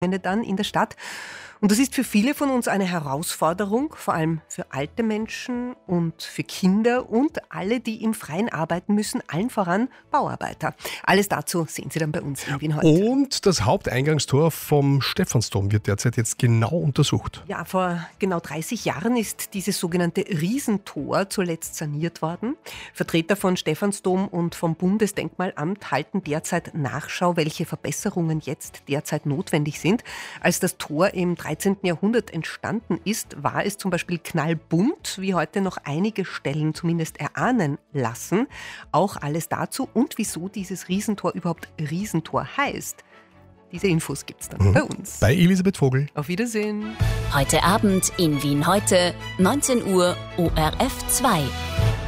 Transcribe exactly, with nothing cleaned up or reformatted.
dann in der Stadt. Und das ist für viele von uns eine Herausforderung, vor allem für alte Menschen und für Kinder und alle, die im Freien arbeiten müssen, allen voran Bauarbeiter. Alles dazu sehen Sie dann bei uns in Wien heute. Und das Haupteingangstor vom Stephansdom wird derzeit jetzt genau untersucht. Ja, vor genau dreißig Jahren ist dieses sogenannte Riesentor zuletzt saniert worden. Vertreter von Stephansdom und vom Bundesdenkmalamt halten derzeit Nachschau, welche Verbesserungen jetzt derzeit notwendig sind. Als das Tor im dreizehnten Jahrhundert entstanden ist, war es zum Beispiel knallbunt, wie heute noch einige Stellen zumindest erahnen lassen. Auch alles dazu und wieso dieses Riesentor überhaupt Riesentor heißt. Diese Infos gibt's dann mhm. bei uns. Bei Elisabeth Vogel. Auf Wiedersehen. Heute Abend in Wien heute, neunzehn Uhr, O R F zwei.